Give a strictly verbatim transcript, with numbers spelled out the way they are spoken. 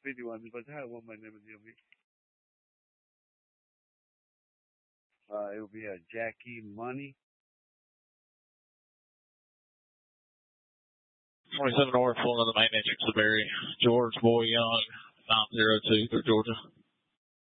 fifty-one. But I want my name is L B. Uh, it will be a Jackie Money. twenty-seven North, full of the maintenance, Barry. George Boy Young, nine zero two through Georgia.